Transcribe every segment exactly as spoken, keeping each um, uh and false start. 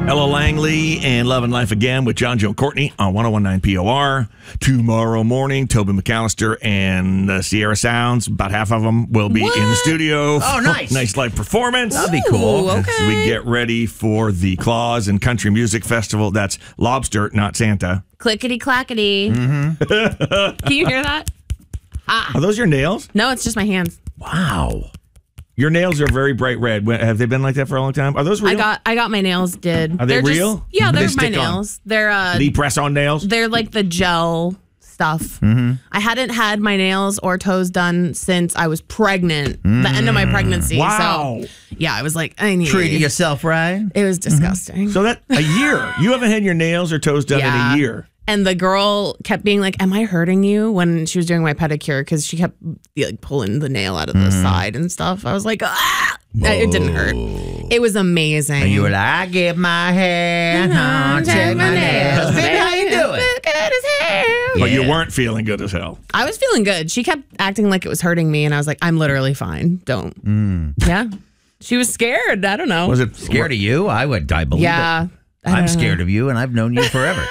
Ella Langley and Love and Life Again with John, Joe, Courtney on one oh one point nine P O R. Tomorrow morning, Toby McAllister and the Sierra Sounds, about half of them will be What? in the studio. Oh, nice. Nice live performance. That'd be cool. Ooh, okay. As we get ready for the Claus and Country Music Festival. That's Lobster, not Santa. Clickety clackety. Mm-hmm. Can you hear that? Ah. Are those your nails? No, it's just my hands. Wow. Your nails are very bright red. When- Have they been like that for a long time? Are those real? I got I got my nails did. Are they They're just- real? yeah, Do they they're my stick on? nails. They're uh the press-on nails? they're like the gel stuff. Mm-hmm. I hadn't had my nails or toes done since I was pregnant. The end of my pregnancy. Wow. So yeah, I was like, I need Treating yourself right. It was disgusting. So that a year. You haven't had your nails or toes done Yeah. in a year. And the girl kept being like, "Am I hurting you?" when she was doing my pedicure because she kept like pulling the nail out of the side and stuff. I was like, "Ah!" It didn't hurt. It was amazing. And you were like, I get my hair, uh, check my nails. Baby, how you doing? Good as hell. But you Yeah. weren't feeling good as hell. I was feeling good. She kept acting like it was hurting me, and I was like, "I'm literally fine. Don't." Yeah. She was scared. I don't know. Was it Scared of you? I would. I believe Yeah. it. I'm scared of you, and I've known you forever.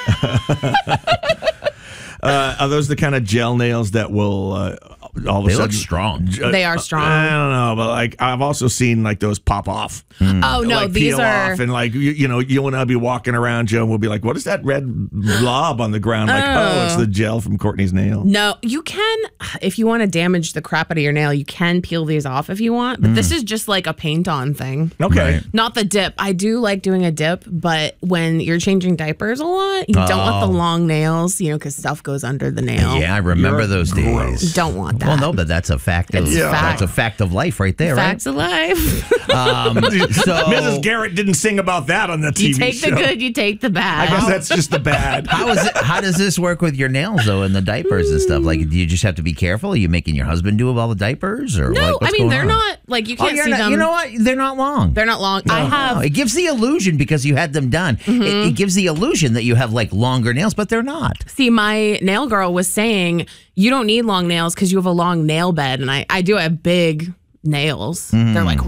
Uh, are those the kind of gel nails that will uh, all of a They sudden look strong. uh, They are strong. I don't know, but like I've also seen like those pop off. Oh no, like these peel are. off and like you, you know you and I'll be walking around, Joe, and we'll be like, "What is that red blob on the ground?" Like, oh, it's the gel from Courtney's nail. No, you can, if you want to damage the crap out of your nail, you can peel these off if you want. But this is just like a paint on thing. Okay, Right. Not the dip. I do like doing a dip, but when you're changing diapers a lot, you don't want the long nails, you know, because stuff goes under the nail. Yeah, I remember You're those gross. days. Don't want that. Well, no, but that's a fact of It's Yeah. that's fact. a fact of life right there, Facts of life. right? Um, so Missus Garrett didn't sing about that on the T V You take show. the good, you take the I bad. guess that's just the bad. How is it? How does this work with your nails though, and the diapers and stuff? Like, do you just have to be careful? Are you making your husband do all the diapers, or No, like, I what's mean, going they're on? not, like, you Oh, can't you're see not- them. You know what? They're not long. They're not long. I have. No, it gives the illusion because you had them done. It, it gives the illusion that you have like longer nails, but they're not. See, my nail girl was saying you don't need long nails because you have a long nail bed, and I, I do have big nails. They're like,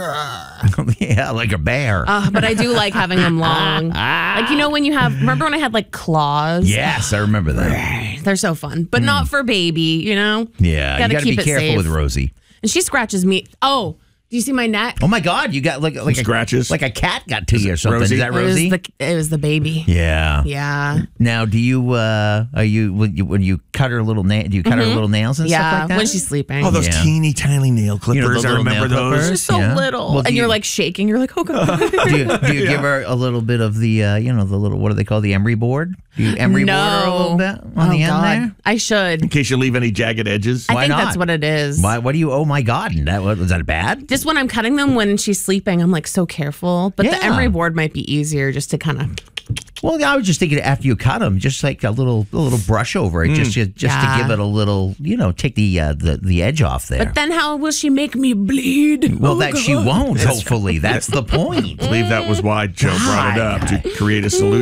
Yeah, like a bear. uh, but I do like having them long. Like, you know, when you have, remember when I had like claws? yes, I remember that. They're so fun, but not for baby, you know? Yeah, Gotta you got to keep be it careful safe. with Rosie. And she scratches me. Oh, do you see my neck? Oh my God, you got like like a, Scratches? like a cat got to you or something. Rosie? Is that It was Rosie? the, it was the baby. yeah. Yeah. Now, do you uh are you when you when you cut her little nail? Do you cut her little nails and Yeah. stuff like that? When she's sleeping. Oh, those Yeah. teeny tiny nail clippers. You know, the I little remember nail those. clippers? She's so Yeah. little. Well, do and you're you- like shaking. You're like, oh, God. do you, do you give her a little bit of the uh, you know the little what do they call the emery board? Do you emery no. board her a little bit on oh, the end God. there? I should. In case you leave any jagged edges. I Why think not? that's what it is. Why? What do you? Oh my God! That was was that bad? Just when I'm cutting them when she's sleeping, I'm like so careful. But the Yeah. emery board might be easier just to kind of. Well, I was just thinking after you cut them, just like a little a little brush over it, just just, just Yeah. to give it a little, you know, take the uh, the the edge off there. But then how will she make me bleed? well, Oh, that she God. won't. Hopefully, that's the point. I believe that was why Joe brought it up to create a solution.